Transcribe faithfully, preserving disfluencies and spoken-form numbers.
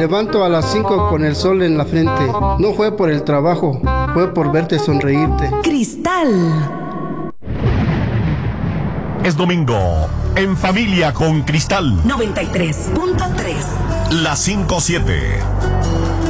levanto a las cinco con el sol en la frente. No fue por el trabajo, fue por verte sonreírte. Cristal. Es domingo, en familia con Cristal. noventa y tres punto tres. La cinco siete.